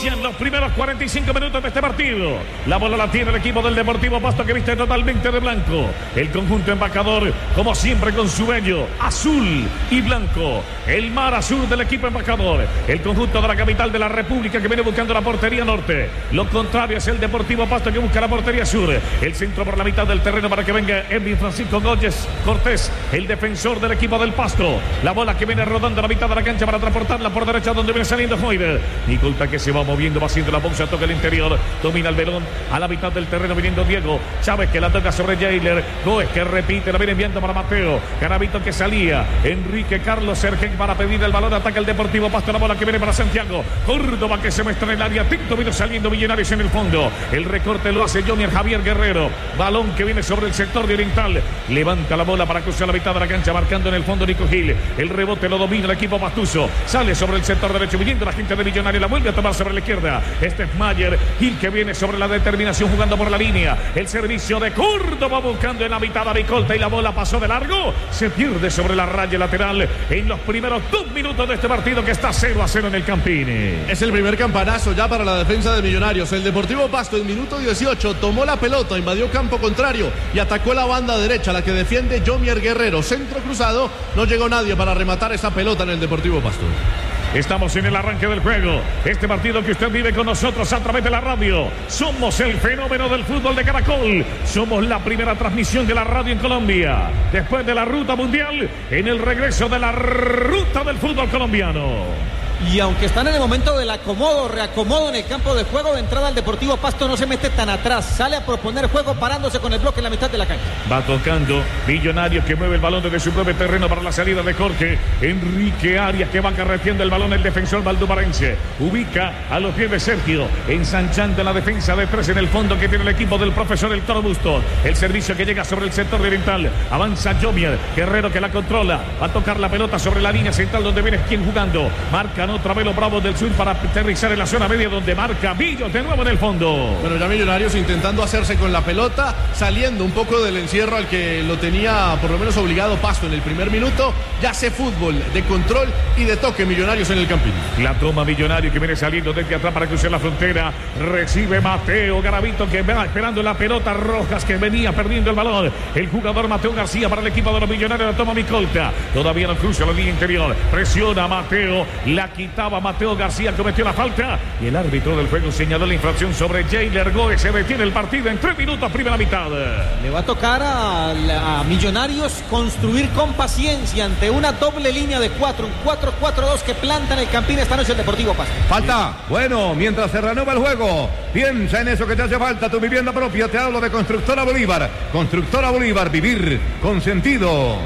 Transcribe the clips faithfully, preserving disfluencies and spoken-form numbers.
Inician los primeros cuarenta y cinco minutos de este partido. La bola la tiene el equipo del Deportivo Pasto, que viste totalmente de blanco. El conjunto embajador, como siempre, con su vello azul y blanco. El mar azul del equipo embajador. El conjunto de la capital de la República, que viene buscando la portería norte. Lo contrario es el Deportivo Pasto, que busca la portería sur. El centro por la mitad del terreno para que venga Edwin Francisco Gómez Cortés, el defensor del equipo del Pasto. La bola que viene rodando a la mitad de la cancha para transportarla por derecha, donde viene saliendo Joyder. Nicolta, que se va moviendo, va haciendo la pausa, toca el interior, domina el velón a la mitad del terreno, viniendo Diego Chávez, que la toca sobre Jailer Gómez, que repite, la viene enviando para Mateo Garavito, que salía Enrique Carlos Sergen para pedir el balón. Ataca el Deportivo Pasto, la bola que viene para Santiago Córdoba, que se muestra en el área. Tinto vino saliendo Millonarios en el fondo. El recorte lo hace Jomier Javier Guerrero. Balón que viene sobre el sector de Oriental. Levanta la bola para cruzar la mitad de la cancha, marcando en el fondo Nico Gil. El rebote lo domina el equipo pastuso. Sale sobre el sector derecho, viniendo la gente de Millonarios, la vuelve a tomar sobre la izquierda. Este es Mayer Gil, que viene sobre la determinación, jugando por la línea. El servicio de Córdoba, buscando en la mitad a Nicolta, y la bola pasó de largo. Se pierde sobre la raya lateral en los primeros dos minutos de este partido, que está cero a cero en el Campini. Es el primer campanazo ya para la defensa de Millonarios. El Deportivo Pasto en minuto dieciocho tomó la pelota, invadió campo contrario y atacó la banda derecha, la que defiende Jomier Guerrero. Centro cruzado, no llegó nadie para rematar esa pelota en el Deportivo Pasto. Estamos en el arranque del juego. Este partido que usted vive con nosotros a través de la radio. Somos el fenómeno del fútbol de Caracol. Somos la primera transmisión de la radio en Colombia. Después de la ruta mundial, en el regreso de la ruta del fútbol colombiano. Y aunque están en el momento del acomodo, reacomodo en el campo de juego, de entrada al Deportivo Pasto no se mete tan atrás, sale a proponer juego parándose con el bloque en la mitad de la cancha. Va tocando Millonarios, que mueve el balón desde su propio terreno para la salida de Jorge Enrique Arias, que va carreteando el balón el defensor valdumarense. Ubica a los pies de Sergio, ensanchando la defensa de tres en el fondo que tiene el equipo del profesor El Toro Busto. El servicio que llega sobre el sector oriental, avanza Jomier Guerrero, que la controla, va a tocar la pelota sobre la línea central, donde viene quien jugando. Marcan otra vez los Bravos del Sur para aterrizar en la zona media, donde marca Villos de nuevo en el fondo. Bueno, ya Millonarios intentando hacerse con la pelota, saliendo un poco del encierro al que lo tenía por lo menos obligado Pasto en el primer minuto. Ya hace fútbol de control y de toque Millonarios en el Campín. La toma Millonario, que viene saliendo desde atrás para cruzar la frontera. Recibe Mateo Garavito, que va esperando la pelota. Rojas, que venía perdiendo el balón. El jugador Mateo García para el equipo de los Millonarios. La toma Micolta, todavía no cruza la línea interior. Presiona Mateo, la quitaba Mateo García, cometió la falta y el árbitro del juego señaló la infracción sobre Jailer Gómez. Se detiene el partido en tres minutos, primera mitad. Le va a tocar a, a Millonarios construir con paciencia ante una doble línea de cuatro, un cuatro cuatro dos que planta en el Campín esta noche el Deportivo Pasto. Falta, bueno, mientras se renueva el juego, piensa en eso que te hace falta, tu vivienda propia. Te hablo de Constructora Bolívar. Constructora Bolívar, vivir con sentido.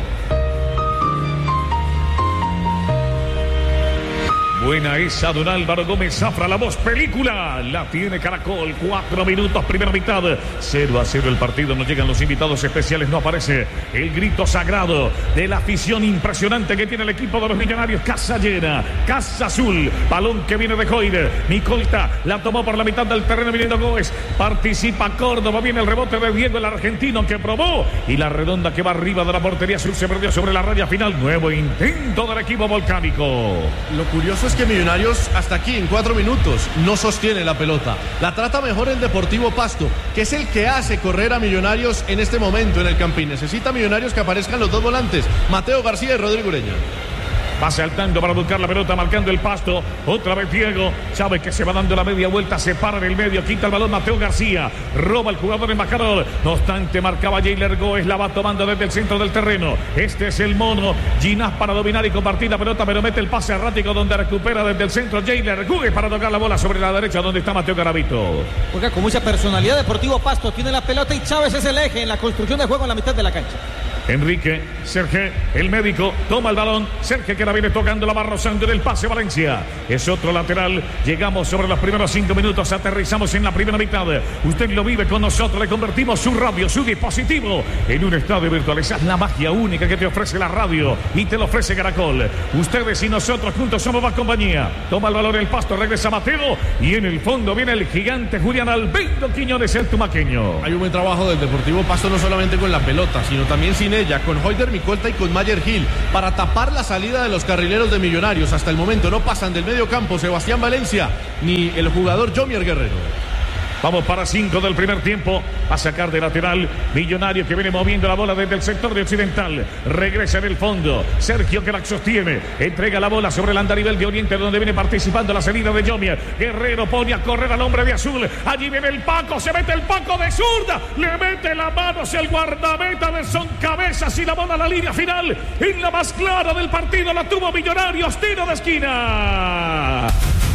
Buena esa, don Álvaro Gómez Zafra, la voz película. La tiene Caracol, cuatro minutos, primera mitad. cero a cero el partido, no llegan los invitados especiales, no aparece el grito sagrado de la afición impresionante que tiene el equipo de los Millonarios. Casa llena, casa azul, balón que viene de Joyder. Micolta la tomó por la mitad del terreno, viniendo Gómez. Participa Córdoba, viene el rebote de Diego, el argentino, que probó. Y la redonda que va arriba de la portería sur se perdió sobre la raya final. Nuevo intento del equipo volcánico. Lo curioso es que Millonarios hasta aquí en cuatro minutos no sostiene la pelota. La trata mejor el Deportivo Pasto, que es el que hace correr a Millonarios en este momento en el Campín. Necesita Millonarios que aparezcan los dos volantes, Mateo García y Rodrigo Ureña. Va saltando para buscar la pelota, marcando el Pasto. Otra vez Diego Chávez, que se va dando la media vuelta, se para en el medio, quita el balón Mateo García, roba el jugador embajador. No obstante, marcaba Jailer Gómez, la va tomando desde el centro del terreno. Este es el mono Ginás para dominar y compartir la pelota, pero mete el pase errático, donde recupera desde el centro Jailer Gómez para tocar la bola sobre la derecha, donde está Mateo Garavito. Juega con mucha personalidad Deportivo Pasto, tiene la pelota y Chávez es el eje en la construcción de juego en la mitad de la cancha. Enrique, Sergio, el médico, toma el balón. Sergio, que la viene tocando, la va rozando en el pase Valencia. Es otro lateral. Llegamos sobre los primeros cinco minutos. Aterrizamos en la primera mitad. Usted lo vive con nosotros. Le convertimos su radio, su dispositivo, en un estadio virtual. Esa es la magia única que te ofrece la radio y te lo ofrece Caracol. Ustedes y nosotros juntos somos más compañía. Toma el balón el Pasto, regresa Mateo. Y en el fondo viene el gigante Julián Albeiro Quiñones, el tumaqueño. Hay un buen trabajo del Deportivo Pasto, no solamente con la pelota, sino también sin ella, con Hoyder Micolta y con Mayer Gil, para tapar la salida de los carrileros de Millonarios. Hasta el momento no pasan del medio campo Sebastián Valencia ni el jugador Jomier Guerrero. Vamos para cinco del primer tiempo. A sacar de lateral Millonario, que viene moviendo la bola desde el sector de Occidental. Regresa en el fondo Sergio, que la sostiene. Entrega la bola sobre el andarivel de Oriente, donde viene participando la salida de Jomier. Guerrero pone a correr al hombre de azul. Allí viene el Paco. Se mete el Paco de zurda. Le mete la mano hacia el guardameta de Son Cabezas. Y la bola a la línea final. En la más clara del partido la tuvo Millonarios. Tiro de esquina.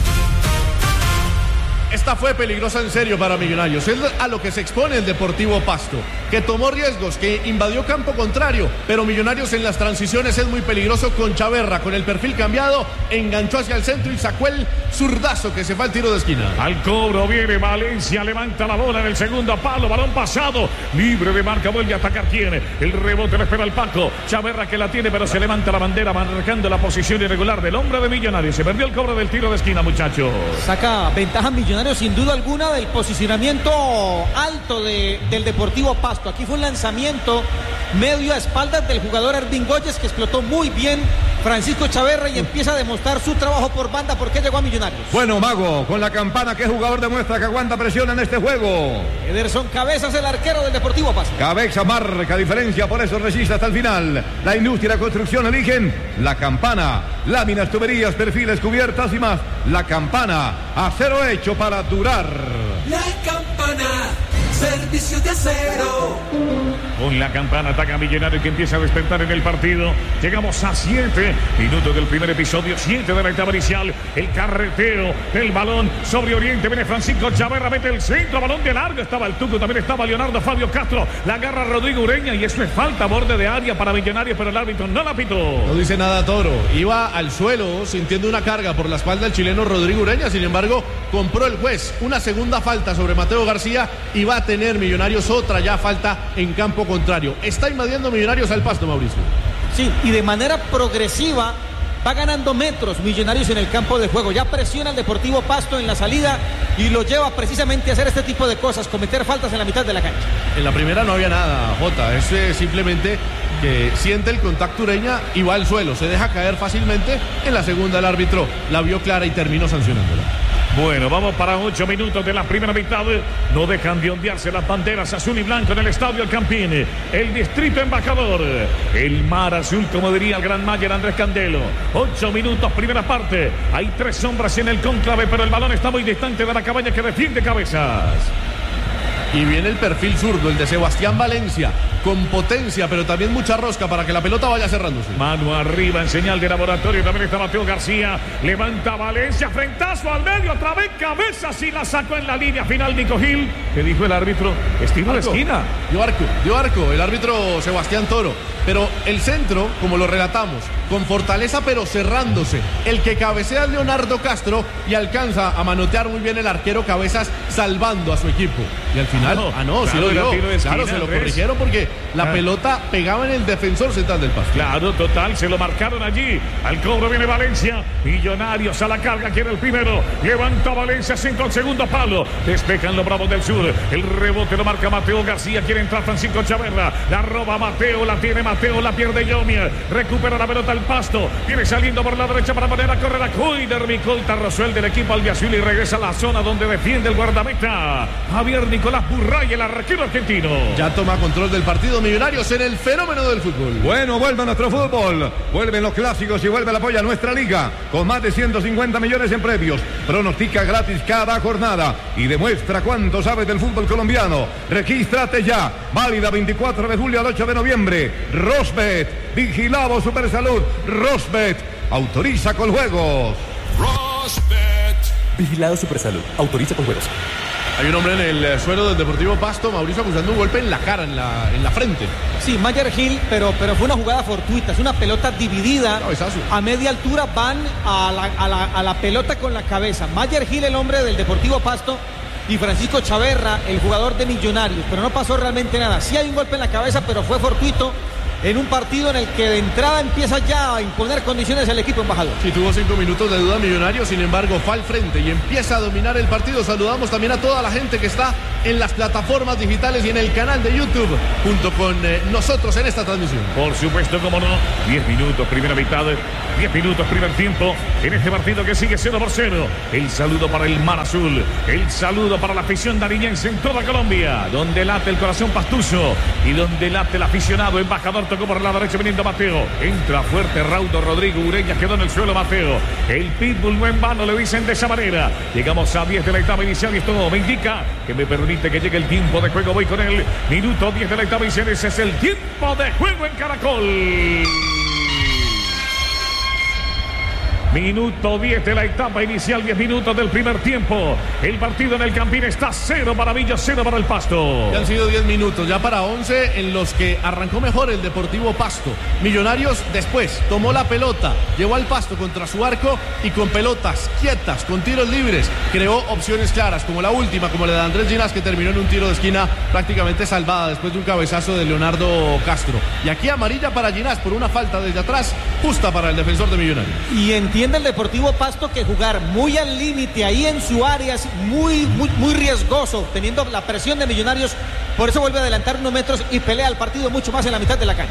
Esta fue peligrosa en serio para Millonarios. Es a lo que se expone el Deportivo Pasto, que tomó riesgos, que invadió campo contrario, pero Millonarios en las transiciones es muy peligroso con Chaverra, con el perfil cambiado, enganchó hacia el centro y sacó el zurdazo que se fue al tiro de esquina. Al cobro viene Valencia, levanta la bola en el segundo palo, balón pasado, libre de marca, vuelve a atacar. ¿Quién? El rebote le espera el Paco. Chaverra, que la tiene, pero se levanta la bandera marcando la posición irregular del hombre de Millonarios. Se perdió el cobro del tiro de esquina, muchachos. Saca ventaja Millonarios sin duda alguna del posicionamiento alto de, del Deportivo Pasto. Aquí fue un lanzamiento medio a espaldas del jugador Ervin Goyes, que explotó muy bien Francisco Chaverra y empieza a demostrar su trabajo por banda. ¿Por qué llegó a Millonarios? Bueno, Mago, con la campana, ¿qué jugador demuestra que aguanta presión en este juego? Ederson Cabezas, el arquero del Deportivo Pasto. Cabeza marca diferencia, por eso resiste hasta el final. La industria y la construcción eligen la campana. Láminas, tuberías, perfiles, cubiertas y más. La campana, acero hecho para durar. La campana, servicio de acero. Con la campana ataca Millonario, que empieza a despertar en el partido. Llegamos a siete minutos del primer episodio, siete de la etapa inicial. El carreteo del balón sobre Oriente. Viene Francisco Chaverra, mete el centro, balón de largo. Estaba el Tuco, también estaba Leonardo Fabio Castro. La agarra Rodrigo Ureña y eso es falta, borde de área para Millonarios, pero el árbitro no la pitó. No dice nada Toro. Iba al suelo sintiendo una carga por la espalda del chileno Rodrigo Ureña. Sin embargo, compró el juez una segunda falta sobre Mateo García y va a tener Millonarios otra ya falta en campo contrario. Está invadiendo Millonarios al Pasto, Mauricio. Sí, y de manera progresiva va ganando metros Millonarios en el campo de juego. Ya presiona al Deportivo Pasto en la salida y lo lleva precisamente a hacer este tipo de cosas, cometer faltas en la mitad de la cancha. En la primera no había nada, Jota. Es eh, simplemente que siente el contacto Ureña y va al suelo. Se deja caer fácilmente. En la segunda el árbitro la vio clara y terminó sancionándola. Bueno, vamos para ocho minutos de la primera mitad. No dejan de ondearse las banderas azul y blanco en el Estadio El Campín. El distrito embajador. El mar azul, como diría el gran Mayer Andrés Candelo. Ocho minutos, primera parte. Hay tres sombras en el cónclave, pero el balón está muy distante de la cabaña que defiende Cabezas. Y viene el perfil zurdo, el de Sebastián Valencia, con potencia, pero también mucha rosca para que la pelota vaya cerrándose. Mano arriba en señal de laboratorio. También está Mateo García. Levanta Valencia, frentazo al medio, otra vez Cabezas y la sacó en la línea final Nico Gil. ¿Qué dijo el árbitro? Estilo de esquina. Dio arco, dio arco, el árbitro Sebastián Toro. Pero el centro, como lo relatamos, con fortaleza pero cerrándose. El que cabecea es Leonardo Castro y alcanza a manotear muy bien el arquero Cabezas, salvando a su equipo. Y al final, no, ah no, claro, sí lo dio. tiro de esquina, Claro, se lo Andrés. corrigieron porque la Ah. pelota pegaba en el defensor central del Pasto. Claro, total, se lo marcaron allí. Al cobro viene Valencia. Millonarios a la carga, quiere el primero. Levanta Valencia, centro al segundo palo. Despejan los Bravos del Sur. El rebote lo marca Mateo García. Quiere entrar Francisco Chaverra. La roba Mateo, la tiene Mateo, la pierde Yomier. Recupera la pelota el Pasto. Viene saliendo por la derecha para poner a correr a Hoyder Micolta. Rosuel del equipo albiazul y regresa a la zona donde defiende el guardameta Javier Nicolás Burray, el arquero argentino. Ya toma control del partido Millonarios en el fenómeno del fútbol. Bueno, vuelve nuestro fútbol, vuelven los clásicos y vuelve el apoyo a nuestra liga, con más de ciento cincuenta millones en premios. Pronostica gratis cada jornada y demuestra cuánto sabes del fútbol colombiano. Regístrate ya, válida veinticuatro de julio al ocho de noviembre. Rosbet, vigilado Supersalud. Rosbet, autoriza con juegos. Rosbet. Vigilado Supersalud. Autoriza con juegos. Hay un hombre en el eh, suelo del Deportivo Pasto, Mauricio, acusando un golpe en la cara, en la, en la frente. Sí, Mayer Gil, pero, pero fue una jugada fortuita, es una pelota dividida. Cabezazo. A media altura van a la, a, la, a la pelota con la cabeza. Mayer Gil, el hombre del Deportivo Pasto, y Francisco Chaverra, el jugador de Millonarios, pero no pasó realmente nada. Sí hay un golpe en la cabeza, pero fue fortuito en un partido en el que de entrada empieza ya a imponer condiciones el equipo embajador. Sí, tuvo cinco minutos de duda Millonarios, sin embargo fue al frente y empieza a dominar el partido. Saludamos también a toda la gente que está en las plataformas digitales y en el canal de YouTube junto con eh, nosotros en esta transmisión. Por supuesto, como no, diez minutos, primera mitad, diez minutos, primer tiempo, en este partido que sigue cero por cero. El saludo para el Mar Azul, el saludo para la afición nariñense en toda Colombia, donde late el corazón pastuso y donde late el aficionado. Embajador tocó por la derecha viniendo Mateo, entra fuerte Raudo Rodrigo Ureña, quedó en el suelo Mateo. El pitbull no en vano, le dicen de esa manera. Llegamos a diez de la etapa inicial y esto me indica que me permite que llegue el tiempo de juego. Voy con el minuto diez de la etapa inicial. Ese es el tiempo de juego en Caracol. Minuto diez de la etapa inicial, diez minutos del primer tiempo. El partido en el Campín está cero para Villa, cero para el Pasto. Ya han sido diez minutos, ya para once en los que arrancó mejor el Deportivo Pasto. Millonarios después tomó la pelota, llevó al Pasto contra su arco y con pelotas quietas, con tiros libres, creó opciones claras, como la última, como la de Andrés Ginás, que terminó en un tiro de esquina prácticamente salvada después de un cabezazo de Leonardo Castro. Y aquí amarilla para Ginás por una falta desde atrás, justa para el defensor de Millonarios. Y entiende el Deportivo Pasto que jugar muy al límite ahí en su área es muy, muy, muy riesgoso, teniendo la presión de Millonarios. Por eso vuelve a adelantar unos metros y pelea el partido mucho más en la mitad de la cancha.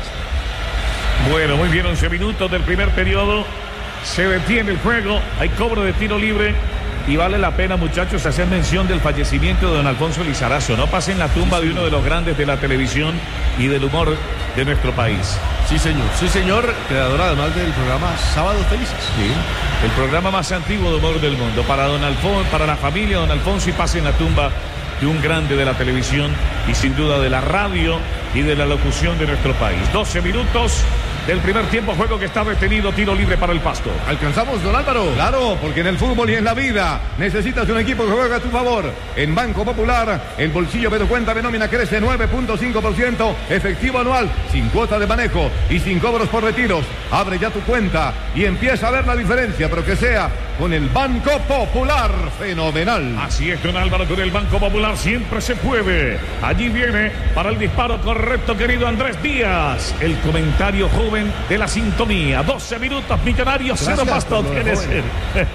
Bueno, muy bien, once minutos del primer periodo. Se detiene el juego, hay cobro de tiro libre. Y vale la pena, muchachos, hacer mención del fallecimiento de don Alfonso Lizarazo. No pasen la tumba de uno de los grandes de la televisión y del humor de nuestro país. Sí, señor. Sí, señor. Creador además del programa Sábados Felices. Sí. El programa más antiguo de humor del mundo. Para don Alfonso, para la familia de don Alfonso, y pasen la tumba de un grande de la televisión y sin duda de la radio y de la locución de nuestro país. doce minutos del primer tiempo, juego que está detenido, tiro libre para el Pasto. ¿Alcanzamos, don Álvaro? Claro, porque en el fútbol y en la vida necesitas un equipo que juegue a tu favor. En Banco Popular, el bolsillo de tu cuenta de nómina crece nueve punto cinco por ciento, efectivo anual, sin cuota de manejo y sin cobros por retiros. Abre ya tu cuenta y empieza a ver la diferencia, pero que sea con el Banco Popular. Fenomenal. Así es, don Álvaro, con el Banco Popular siempre se puede. Allí viene para el disparo correcto, querido Andrés Díaz. El comentario joven de la sintonía. doce minutos, Millonarios, cero Pasto. Tiene ser.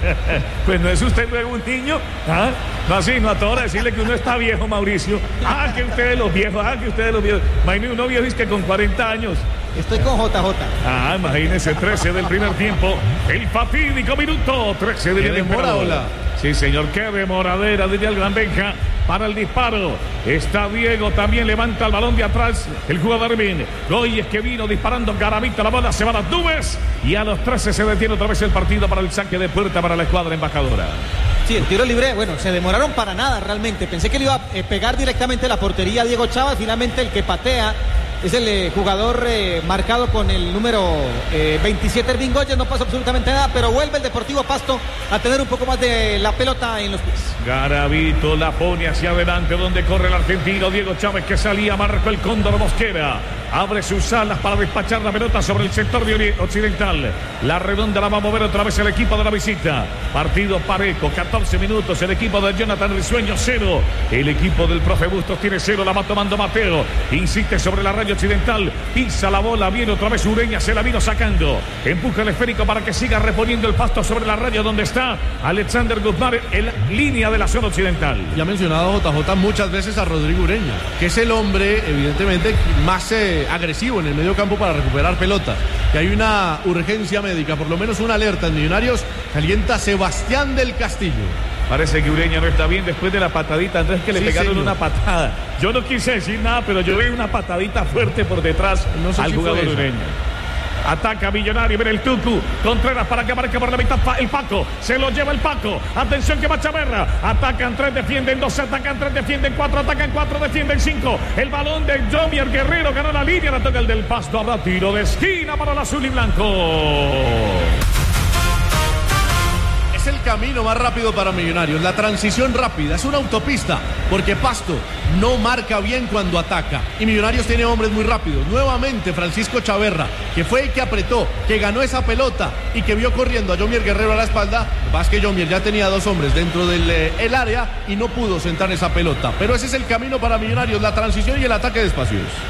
Pues no es usted luego un niño. ¿Ah? No, así, no a toda hora decirle que uno está viejo, Mauricio. Ah, que ustedes los viejos, ah, que ustedes los viejos. Imagínate uno viejo es que con cuarenta años. Estoy con J J. Ah, imagínese, trece del primer tiempo. El fatídico minuto, trece del demora. Sí, señor, qué demoradera, diría el Gran Benja, para el disparo. Está Diego, también levanta el balón de atrás. El jugador Hermín Goyes, que vino disparando Garavita, la bola se va a las nubes. Y a los trece se detiene otra vez el partido para el saque de puerta para la escuadra embajadora. Sí, el tiro libre, bueno, se demoraron para nada realmente. Pensé que le iba a eh, pegar directamente a la portería a Diego Chávez. Finalmente el que patea es el eh, jugador eh, marcado con el número eh, veintisiete, Ervin Goyes. No pasa absolutamente nada, pero vuelve el Deportivo Pasto a tener un poco más de la pelota en los pies. Garavito la pone hacia adelante, donde corre el argentino Diego Chávez, que salía, marcó el Cóndor Mosquera. Abre sus alas para despachar la pelota sobre el sector de occidental. La redonda la va a mover otra vez el equipo de la visita. Partido parejo, catorce minutos. El equipo de Jonathan Risueño, cero. El equipo del profe Bustos tiene cero. La va tomando Mateo. Insiste sobre la raya occidental. Pisa la bola. Viene otra vez Ureña. Se la vino sacando. Empuja el esférico para que siga reponiendo el Pasto sobre la raya donde está Alexander Guzmán en línea de la zona occidental. Ya ha mencionado J J muchas veces a Rodrigo Ureña, que es el hombre, evidentemente, más eh, agresivo en el medio campo para recuperar pelota. Que hay una urgencia médica, por lo menos una alerta en Millonarios. Calienta Sebastián del Castillo. Parece que Ureña no está bien después de la patadita, Andrés, que le sí, pegaron señor. Una patada. Yo no quise decir nada, pero yo vi una patadita fuerte por detrás no sé al si jugador Ureña. Ataca Millonario, viene el Tucu. Contreras para que marque por la mitad el Paco. Se lo lleva el Paco. Atención que va Chaverra. Atacan tres, defienden dos, atacan tres, defienden cuatro, atacan cuatro, defienden cinco. El balón de Jomier Guerrero ganó la línea, la toca el del Pasto. Habrá tiro de esquina para el azul y blanco. Es el camino más rápido para Millonarios, la transición rápida, es una autopista, porque Pasto no marca bien cuando ataca y Millonarios tiene hombres muy rápidos. Nuevamente Francisco Chaverra, que fue el que apretó, que ganó esa pelota y que vio corriendo a Jomier Guerrero a la espalda. Más que Jomier ya tenía dos hombres dentro del eh, el área y no pudo sentar esa pelota, pero ese es el camino para Millonarios, la transición y el ataque de espacios.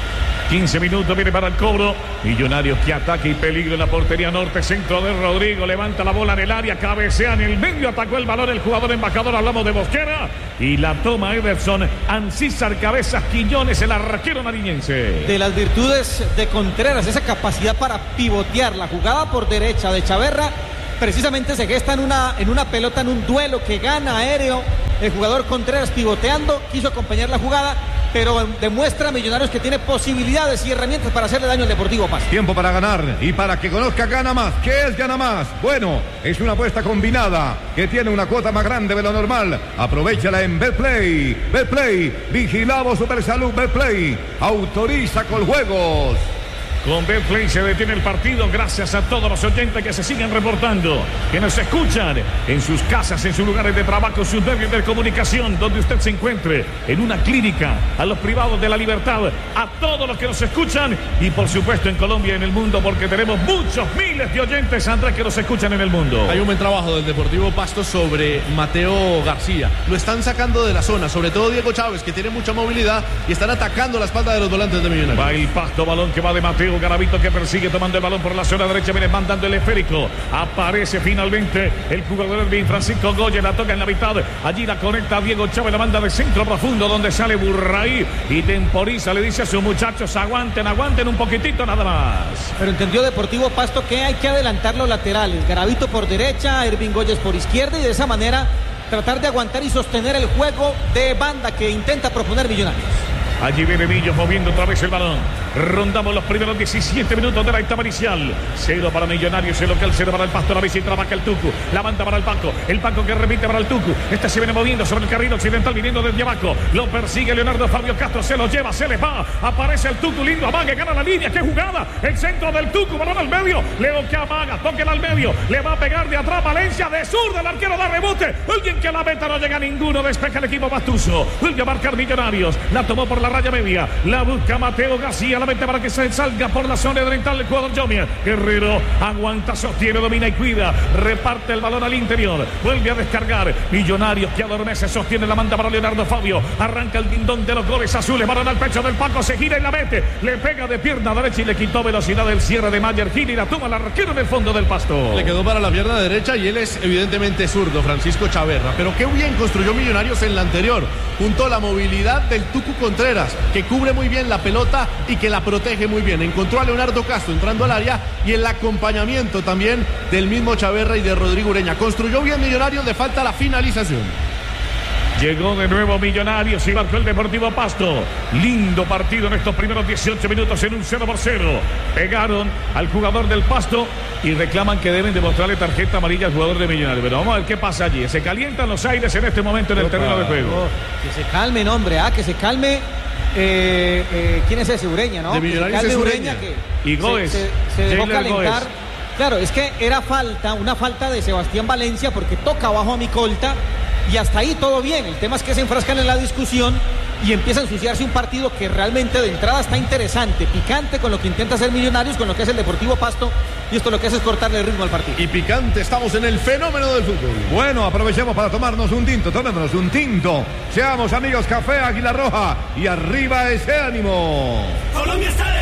quince minutos, viene para el cobro. Millonarios que ataca y peligro en la portería norte. Centro de Rodrigo, levanta la bola en el área, cabecea en el medio, atacó el balón el jugador embajador, hablamos de Mosquera. Y la toma Ederson, Ancísar Cabezas Quiñones, el arquero nariñense. De las virtudes de Contreras, esa capacidad para pivotear. La jugada por derecha de Chaverra precisamente se gesta en una, en una pelota, en un duelo que gana aéreo. El jugador Contreras pivoteando, quiso acompañar la jugada, pero demuestra a Millonarios que tiene posibilidades y herramientas para hacerle daño al Deportivo Pasto. Tiempo para ganar y para que conozca Gana Más. ¿Qué es Gana Más? Bueno, es una apuesta combinada que tiene una cuota más grande de lo normal. Aprovéchala en Betplay. Betplay, vigilado Supersalud. Betplay, autoriza con juegos. Con Betplay se detiene el partido. Gracias a todos los oyentes que se siguen reportando, que nos escuchan en sus casas, en sus lugares de trabajo, sus medios de comunicación, donde usted se encuentre, en una clínica, a los privados de la libertad, a todos los que nos escuchan y por supuesto en Colombia y en el mundo, porque tenemos muchos miles de oyentes, Andrés, que nos escuchan en el mundo. Hay un buen trabajo del Deportivo Pasto sobre Mateo García. Lo están sacando de la zona, sobre todo Diego Chávez, que tiene mucha movilidad, y están atacando la espalda de los volantes de Millonarios. Va el Pasto, balón que va de Mateo Garavito, que persigue tomando el balón por la zona derecha, viene mandando el esférico, aparece finalmente el jugador Ervin Francisco Goya, la toca en la mitad, allí la conecta a Diego Chávez, la manda de centro profundo donde sale Burray y temporiza, le dice a sus muchachos, aguanten, aguanten un poquitito nada más. Pero entendió Deportivo Pasto que hay que adelantar los laterales, Garavito por derecha, Ervin Goyes por izquierda, y de esa manera tratar de aguantar y sostener el juego de banda que intenta proponer Millonarios. Allí viene Millos moviendo otra vez el balón. Rondamos los primeros diecisiete minutos de la etapa inicial. Cero para Millonarios, el local, cero para el Pasto. La bici trabaja el Tucu. La banda para el Paco. El Paco que repite para el Tucu. Este se viene moviendo sobre el carril occidental, viniendo desde abajo. Lo persigue Leonardo Fabio Castro. Se lo lleva, se le va. Aparece el Tucu, lindo amague, gana la línea. ¡Qué jugada! El centro del Tucu, balón al medio. Leo que amaga, toquela al medio. Le va a pegar de atrás Valencia, de sur del arquero, da rebote. Alguien que la meta, no llega ninguno. Despeja el equipo Pastuso. Vuelve a marcar Millonarios. La tomó por la raya media. La busca Mateo García. La mete para que se salga por la zona oriental el jugador Jomier. Guerrero aguanta, sostiene, domina y cuida. Reparte el balón al interior. Vuelve a descargar. Millonarios que adormece, sostiene, la manda para Leonardo Fabio. Arranca el dindón de los goles azules. Balón al pecho del Paco. Se gira y la mete. Le pega de pierna derecha y le quitó velocidad del cierre de Mayer Gil y la toma el arquero en el fondo del Pasto. Le quedó para la pierna derecha y él es evidentemente zurdo, Francisco Chaverra. Pero qué bien construyó Millonarios en la anterior. Junto a la movilidad del Tucu Contreras, que cubre muy bien la pelota y que la protege muy bien. Encontró a Leonardo Castro entrando al área y el acompañamiento también del mismo Chaverra y de Rodrigo Ureña. Construyó bien Millonarios, le falta la finalización. Llegó de nuevo Millonarios y marcó el Deportivo Pasto. Lindo partido en estos primeros dieciocho minutos en un cero por cero. Pegaron al jugador del Pasto y reclaman que deben demostrarle tarjeta amarilla al jugador de Millonarios. Pero vamos a ver qué pasa allí. Se calientan los aires en este momento en el terreno de juego. Oh, que se calmen, hombre, ah, que se calme. Eh, eh, ¿Quién es ese? Ureña, ¿no? De Millonarios es Ureña. Que y Goes. Se, se, se dejó Jailer calentar. Goes. Claro, es que era falta, una falta de Sebastián Valencia porque toca abajo a Micolta y hasta ahí todo bien. El tema es que se enfrascan en la discusión y empieza a ensuciarse un partido que realmente de entrada está interesante, picante con lo que intenta hacer Millonarios, con lo que es el Deportivo Pasto, y esto lo que hace es cortarle el ritmo al partido. Y picante, estamos en el fenómeno del fútbol. Bueno, aprovechemos para tomarnos un tinto, tomémonos un tinto. Seamos amigos, Café Águila Roja y arriba ese ánimo. Colombia está